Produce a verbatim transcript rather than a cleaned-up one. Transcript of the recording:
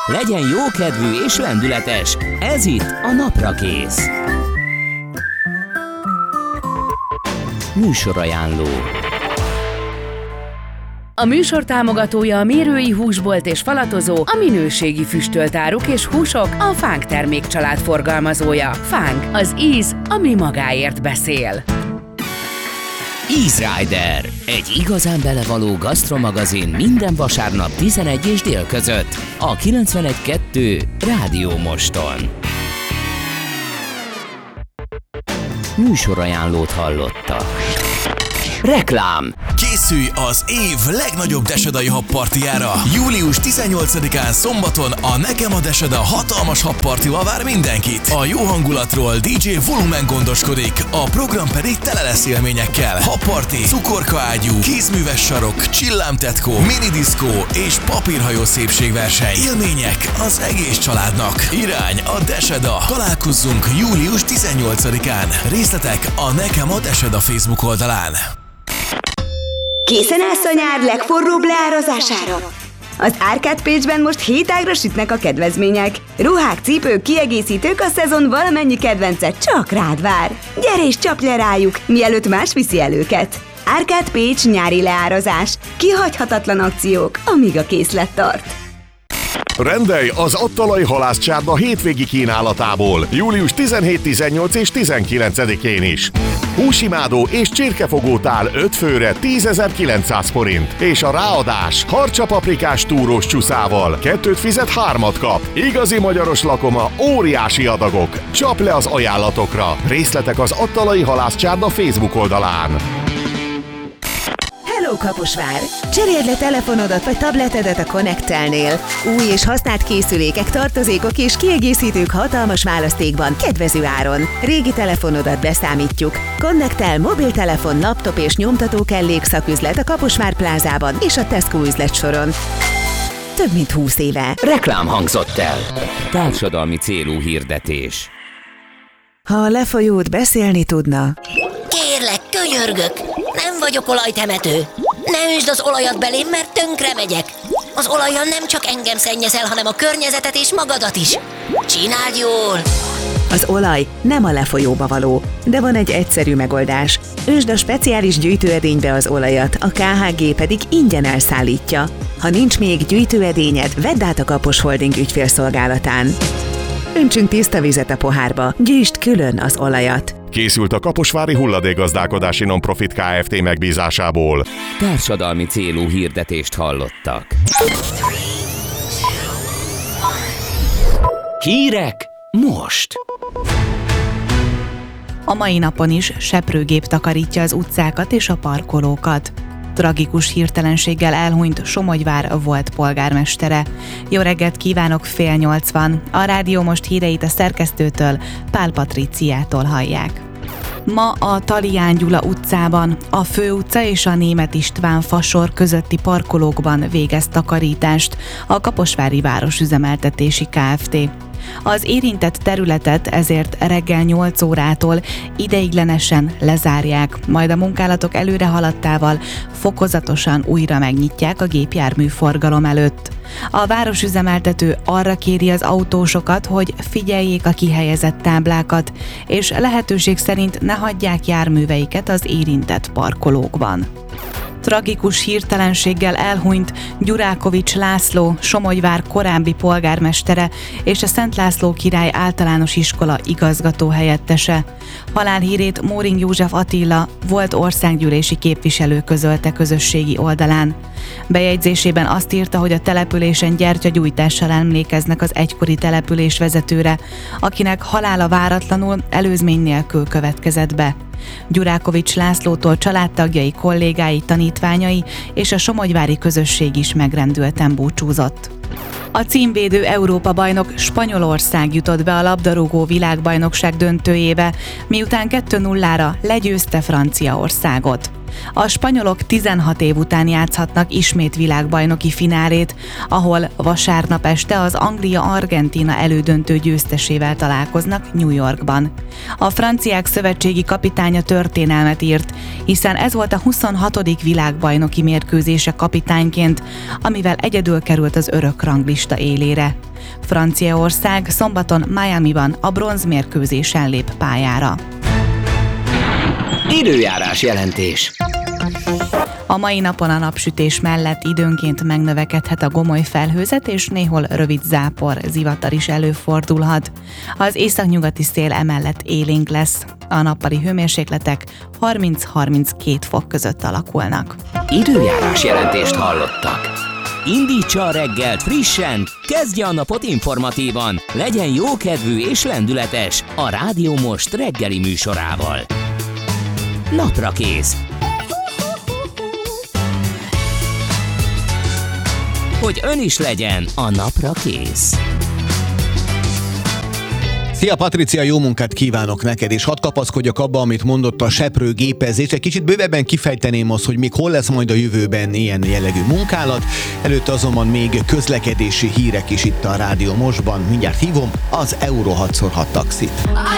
Legyen jókedvű és lendületes, ez itt a Naprakész. Műsorajánló. A műsor támogatója a Mérői Húsbolt és Falatozó, a minőségi füstölt áruk és húsok, a Fánk termékcsalád forgalmazója. Fánk, az íz, ami magáért beszél. Easy Rider, egy igazán belevaló gasztromagazin minden vasárnap tizenegy és dél között a kilencvenegy kettő Rádió Moston. Műsorajánlót hallottak. Reklám. Készülj az év legnagyobb Desedai habpartiára! július tizennyolcadikán szombaton a Nekem a Deseda hatalmas habpartival vár mindenkit. A jó hangulatról dé dzsé Volumen gondoskodik, a program pedig tele lesz élményekkel. Habparti, cukorkaágyú, kézműves sarok, csillámtetkó, minidiszkó és papírhajó szépségverseny. Élmények az egész családnak. Irány a Deseda. Találkozzunk július tizennyolcadikán. Részletek a Nekem a Deseda Facebook oldalán. Készen állsz a nyár legforróbb leárazására? Az Arcade Page-ben most hétágra sütnek a kedvezmények. Ruhák, cipők, kiegészítők, a szezon valamennyi kedvence csak rád vár. Gyere és csapj le rájuk, mielőtt más viszi el őket. Arcade Page nyári leárazás. Kihagyhatatlan akciók, amíg a készlet tart. Rendelj az Attalai halászcsárda hétvégi kínálatából július tizenhét, tizennyolc és tizenkilencedikén is. Húsimádó és csirkefogótál öt főre tízezer-kilencszáz forint, és a ráadás harcsapaprikás túrós csúszával kettőt fizet, hármat kap. Igazi magyaros lakoma, óriási adagok. Csap le az ajánlatokra. Részletek az Attalai halászcsárda Facebook oldalán. Hello Kaposvár! Cseréld le telefonodat vagy tabletedet a Connect-telnél. Új és használt készülékek, tartozékok és kiegészítők hatalmas választékban, kedvező áron. Régi telefonodat beszámítjuk. Connect-tel mobiltelefon, laptop és nyomtató kellék szaküzlet a Kaposvár plázában és a Tesco üzletsoron. Több mint húsz éve. Reklám hangzott el. Társadalmi célú hirdetés. Ha a lefolyót beszélni tudna... Kérlek, könyörgök! Nem vagyok olajtemető! Ne üsd az olajat belém, mert tönkre megyek! Az olajjal nem csak engem szennyezel, hanem a környezetet és magadat is! Csináld jól! Az olaj nem a lefolyóba való, de van egy egyszerű megoldás. Ösd a speciális gyűjtőedénybe az olajat, a ká há gé pedig ingyen elszállítja. Ha nincs még gyűjtőedényed, vedd át a Kapos Holding ügyfélszolgálatán. Öntsünk tiszta vizet a pohárba, gyűjtsd külön az olajat. Készült a Kaposvári Hulladékgazdálkodási Nonprofit Kft. Megbízásából. Társadalmi célú hirdetést hallottak. Hírek most! A mai napon is seprőgép takarítja az utcákat és a parkolókat. Tragikus hirtelenséggel elhunyt Somogyvár volt polgármestere. Jó reggelt kívánok, fél nyolc van. A Rádió Most híreit a szerkesztőtől, Pál Patriciától hallják. Ma a Talián Gyula utcában, a Főutca és a Németh István fasor közötti parkolókban végez takarítást a Kaposvári Városüzemeltetési Kft. Az érintett területet ezért reggel nyolc órától ideiglenesen lezárják, majd a munkálatok előre haladtával fokozatosan újra megnyitják a gépjárműforgalom előtt. A városüzemeltető arra kéri az autósokat, hogy figyeljék a kihelyezett táblákat, és lehetőség szerint ne hagyják járműveiket az érintett parkolókban. Tragikus hirtelenséggel elhunyt Gyurákovics László, Somogyvár korábbi polgármestere és a Szent László Király Általános Iskola igazgatóhelyettese. Halálhírét Móring József Attila, volt országgyűlési képviselő közölte közösségi oldalán. Bejegyzésében azt írta, hogy a településen gyertyagyújtással emlékeznek az egykori település vezetőre, akinek halála váratlanul, előzmény nélkül következett be. Gyurákovics Lászlótól családtagjai, kollégái, tanítványai és a somogyvári közösség is megrendülten búcsúzott. A címvédő Európa-bajnok Spanyolország jutott be a labdarúgó világbajnokság döntőjébe, miután kettő nullára legyőzte Franciaországot. A spanyolok tizenhat év után játszhatnak ismét világbajnoki finálét, ahol vasárnap este az Anglia-Argentína elődöntő győztesével találkoznak New Yorkban. A franciák szövetségi kapitánya történelmet írt, hiszen ez volt a huszonhatodik világbajnoki mérkőzése kapitányként, amivel egyedül került az örök ranglista élére. Franciaország szombaton Miamiban a bronzmérkőzésen lép pályára. Időjárás jelentés. A mai napon a napsütés mellett időnként megnövekedhet a gomoly felhőzet, és néhol rövid zápor, zivatar is előfordulhat. Az északnyugati szél emellett élénk lesz. A nappali hőmérsékletek harminc-harminckét fok között alakulnak. Időjárás jelentést hallottak. Indítsa a reggelt frissen, kezdje a napot informatívan, legyen jókedvű és lendületes a Rádió Most reggeli műsorával. Naprakész. Hogy ön is legyen a napra kész. Szia Patricia, jó munkát kívánok neked, és hadd kapaszkodjak abba, amit mondott a seprő gépezés. Egy kicsit bővebben kifejteném azt, hogy még hol lesz majd a jövőben ilyen jellegű munkálat. Előtte azonban még közlekedési hírek is itt a Rádió Mostban. Mindjárt hívom az Euro hat szor hat taxit.